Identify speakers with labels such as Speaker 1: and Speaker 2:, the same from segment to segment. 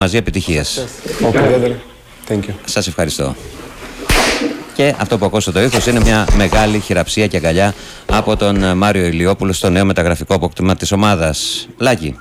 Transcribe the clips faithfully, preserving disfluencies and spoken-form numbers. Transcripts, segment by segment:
Speaker 1: μαζί επιτυχίες.
Speaker 2: Okay. Thank you.
Speaker 1: Σας ευχαριστώ. Και αυτό που ακούσατε το ήχος είναι μια μεγάλη χειραψία και αγκαλιά από τον Μάριο Ηλιόπουλο στο νέο μεταγραφικό απόκτημα της ομάδας. Λάκη.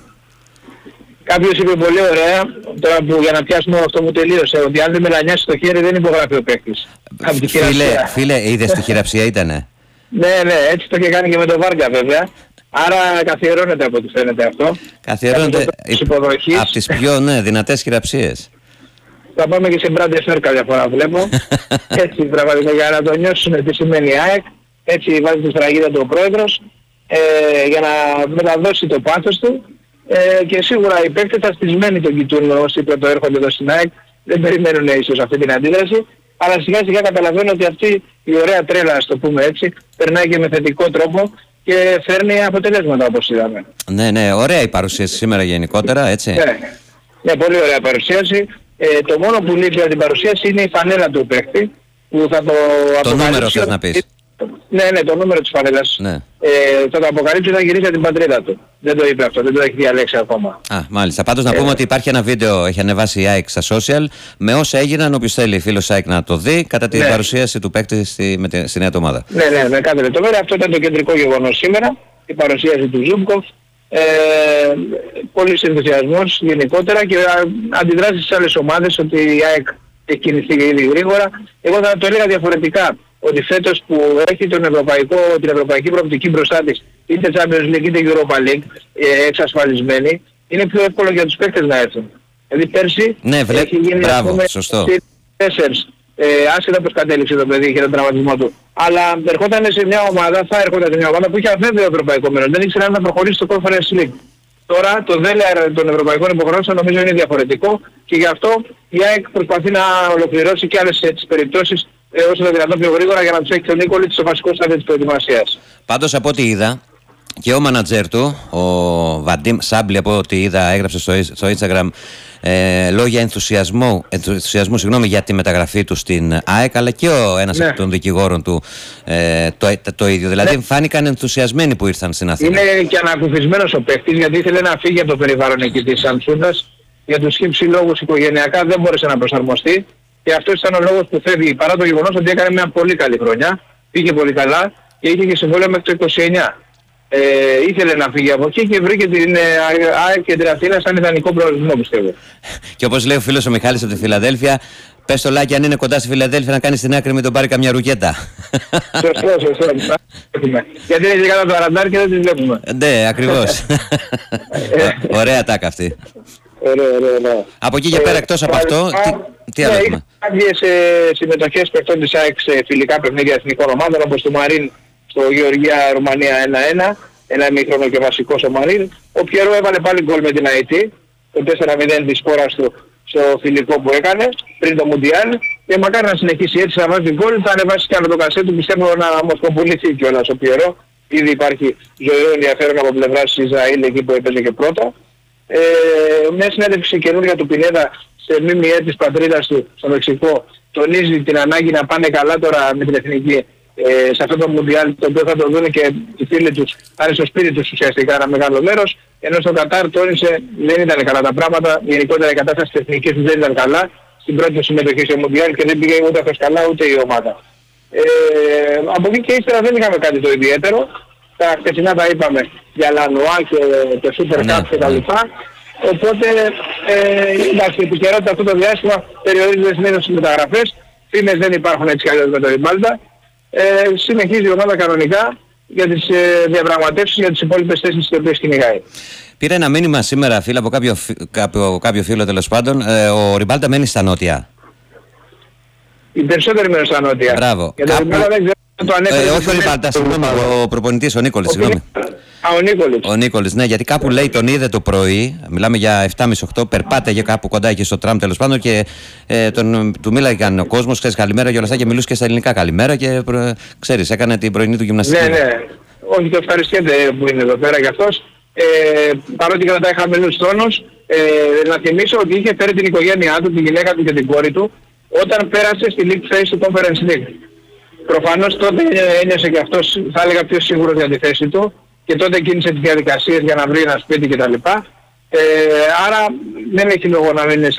Speaker 3: Κάποιος είπε πολύ ωραία, τώρα που για να πιάσουμε αυτό που τελείωσε, ότι αν δεν μελανιάσει το χέρι δεν υπογράφει ο παίκτης.
Speaker 1: Φίλε, φίλε, είδες τη χειραψία ήτανε.
Speaker 3: Ναι, ναι, έτσι το είχε κάνει και με τον Βάργα βέβαια. Άρα καθιερώνεται από ό,τι φαίνεται αυτό.
Speaker 1: Καθιερώνεται από τις πιο ναι, δυνατές χειραψίες.
Speaker 3: Θα πάμε και σε Μπράντε Φέρ κάποια φορά βλέπω. Έτσι πραγματικά για να το νιώσουν τι σημαίνει ΑΕΚ. Έτσι βάζει τη σφραγίδα του ο πρόεδρος ε, για να μεταδώσει το πάθος του. Ε, και σίγουρα οι παίκτες θα στισμένοι τον κοιτούν όσοι πρώτο έρχονται εδώ στην ΑΕΚ. Δεν περιμένουν ίσως αυτή την αντίδραση. Αλλά σιγά σιγά καταλαβαίνω ότι αυτή η ωραία τρέλα, ας το πούμε έτσι, περνάει και με θετικό τρόπο και φέρνει αποτελέσματα όπως είδαμε.
Speaker 1: Ναι, ναι, ωραία η παρουσίαση σήμερα γενικότερα, έτσι.
Speaker 3: Ναι, ναι, πολύ ωραία παρουσίαση. Ε, το μόνο που λείπει από την παρουσίαση είναι η φανέλα του παίκτη που θα το
Speaker 1: Το νούμερο θες να πεις.
Speaker 3: Ναι, ναι, το νούμερο της φανέλας.
Speaker 1: Ναι.
Speaker 3: Ε, θα το αποκαλύψει όταν γυρίσει από την πατρίδα του. Δεν το είπε αυτό, δεν το έχει διαλέξει ακόμα.
Speaker 1: Α, μάλιστα. Πάντως να
Speaker 3: ε,
Speaker 1: πούμε ότι υπάρχει ένα βίντεο, έχει ανεβάσει η ΑΕΚ στα social, με όσα έγιναν, όποιος θέλει φίλος ΑΕΚ να το δει, κατά την ναι. παρουσίαση του παίκτη στη, με τη, στη νέα ομάδα.
Speaker 3: Ναι, ναι, με κάθε λεπτομέρεια. Αυτό ήταν το κεντρικό γεγονός σήμερα, η παρουσίαση του Ζούμπκοφ. Ε, πολύς ενθουσιασμός γενικότερα και αντιδράσεις στις άλλες ομάδες ότι η ΑΕΚ έχει κινηθεί ήδη γρήγορα. Εγώ θα το έλεγα διαφορετικά, ότι φέτος που έχει τον ευρωπαϊκό, την ευρωπαϊκή προοπτική μπροστά της, είτε Champions League είτε Europa League ε, εξασφαλισμένη, είναι πιο εύκολο για τους παίκτες να έρθουν. Δηλαδή πέρσι
Speaker 1: ναι, βλέ...
Speaker 3: έχει γίνει
Speaker 1: Μπράβο,
Speaker 3: πούμε,
Speaker 1: σωστό.
Speaker 3: τέσσερις, ε, άσχετα πως κατέληξε το παιδί και τον τραυματισμό του. Αλλά ερχόταν σε μια ομάδα, θα ερχόταν σε μια ομάδα που είχε αβέβαιο ευρωπαϊκό μέλλον. Δεν ήξερε αν να προχωρήσει στο Conference League. Τώρα το δέλεαρ των ευρωπαϊκών υποχρεώσεων νομίζω είναι διαφορετικό και γι' αυτό η ΑΕΚ προσπαθεί να ολοκληρώσει και άλλες τις περιπτώσεις ε, όσο το δυνατόν πιο γρήγορα για να τους έχει τον Νίκολιτς στο βασικό στάδιο της προετοιμασίας.
Speaker 1: Πάντως από ό,τι είδα και ο μάνατζερ του, ο Βαντίμ Σάμπλη, από ό,τι είδα έγραψε στο, στο Instagram ε, λόγια ενθουσιασμού, ενθουσιασμού συγγνώμη, για τη μεταγραφή του στην ΑΕΚ, αλλά και ο ένας ναι. από των δικηγόρων του ε, το, το, το ίδιο. Δηλαδή ναι. φάνηκαν ενθουσιασμένοι που ήρθαν στην Αθήνα.
Speaker 3: Είναι και ανακουφισμένος ο παίκτης γιατί ήθελε να φύγει από το περιβάλλον εκεί της Σαμσούντας. Για τους χύψη λόγους οικογενειακά δεν μπόρεσε να προσαρμοστεί και αυτός ήταν ο λόγος που φεύγει, παρά το γεγονός ότι έκανε μια πολύ καλή χρονιά, πήγε πολύ καλά και είχε και συμβόλαιο μέχρι το είκοσι εννιά. Ε, ήθελε να φύγει από εκεί και βρήκε την ΑΕΚ και την Αθήνα σαν ιδανικό προορισμό, πιστεύω.
Speaker 1: Και όπως λέει ο φίλος ο Μιχάλης από τη Φιλαδέλφια, πες το Λάκη αν είναι κοντά στη Φιλαδέλφια να κάνει στην άκρη μην τον πάρει καμιά ρουκέτα.
Speaker 3: Σωστό, σωστό. Γιατί είναι και κάτω το ραντάρ και δεν τις βλέπουμε.
Speaker 1: Ναι, ακριβώς. Ωραία τάκα αυτή.
Speaker 3: Ωραία, ωραία, ωραία.
Speaker 1: Από εκεί και πέρα εκτός από αυτό, τι άλλο έχουμε.
Speaker 3: Κάποιες συμμετοχές παιχτών της ΑΕΚ σε φιλικά παιχνίδια εθνικών ομάδων όπως του Μαρίν στο Γεωργία Ρουμανία ένα ένα, ένα ημίχρονο και βασικός ο Μαρίν. Ο Πιερό έβαλε πάλι γκολ με την ΑΕΤ, το τέσσερα μηδέν της σπόρας του στο φιλικό που έκανε πριν το Μουντιάλ και μακάρι να συνεχίσει έτσι να βάζει γκολ, θα ανεβάσει και άλλο το κασέ του, πιστεύω να μοσχοπουληθεί κιόλας ο Πιερό. Ήδη υπάρχει ζωηρό ενδιαφέρον από πλευράς της Ισραήλ εκεί που έπαιζε και πρώτα. Ε, μια συνέντευξη καινούργια του Πινέδα σε ΜΜΕ της πατρίδας του στο Μεξικό τονίζει την ανάγκη να πάνε καλά τώρα με την εθνική ε, σε αυτό το Μουντιάλ, το οποίο θα το δουν και οι φίλοι τους, θα είναι στο σπίτι τους ουσιαστικά ένα μεγάλο μέρος, ενώ στο Κατάρ τόνισε δεν ήταν καλά τα πράγματα, γενικότερα η κατάσταση της εθνικής δεν ήταν καλά στην πρώτη συμμετοχή σε Μουντιάλ και δεν πήγε ούτε αυτός καλά ούτε η ομάδα. Ε, από εκεί και ύστερα δεν είχαμε κάτι το ιδιαίτερο. Τα χθεσινά τα είπαμε για Λανουά και το Super Cup και τα λοιπά. Οπότε, ε, εντάξει, η επικαιρότητα αυτό το διάστημα περιορίζεται συνήθως στις μεταγραφές. Φήμες δεν υπάρχουν έτσι κι αλλιώς με το Ριμπάλτα. Ε, συνεχίζει η ομάδα κανονικά για τις ε, διαπραγματεύσεις για τις υπόλοιπες θέσεις τις οποίες κυνηγάει.
Speaker 1: Πήρα ένα μήνυμα σήμερα, φίλε, από κάποιο, κάποιο, κάποιο φίλο τέλος πάντων. Ε, ο Ριμπάλτα μένει στα νότια.
Speaker 3: Οι περισσότεροι μένουν στα νότια.
Speaker 1: Μπράβο.
Speaker 3: Για το
Speaker 1: Κάπου...
Speaker 3: Ριμπάλτα δεν ξέρω το ανέφερε.
Speaker 1: Ε, όχι ο Ριμπάλτα, συγγνώμη, ο προπονητής, ο Νίκολης, συγγνώμη.
Speaker 3: Α, ο Νίκολης.
Speaker 1: Ο Νίκολης, ναι, γιατί κάπου λέει τον είδε το πρωί, μιλάμε για επτά και μισή οκτώ, περπάταγε κάπου κοντά εκεί στο τραμ τέλος πάντων και ε, τον, του μίλαγε ο κόσμος, ξέρεις, καλημέρα και όλα αυτά και μιλούσε και στα ελληνικά καλημέρα και προ, ξέρεις, έκανε την πρωινή του γυμναστική.
Speaker 3: Ναι, ναι, όχι το ευχαριστιέται που είναι εδώ πέρα κι αυτός. Ε, παρότι κρατάει χαμηλούς τόνους, ε, να θυμίσω ότι είχε φέρει την οικογένειά του, τη γυναίκα του και την κόρη του, όταν πέρασε στη League Phase του Conference League. Προφανώς τότε ένιωσε και αυτός, θα έλεγα, πιο σίγουρος για τη θέση του και τότε κίνησε τις διαδικασίες για να βρει ένα σπίτι κτλ. Ε, άρα δεν έχει λόγο να μην είναι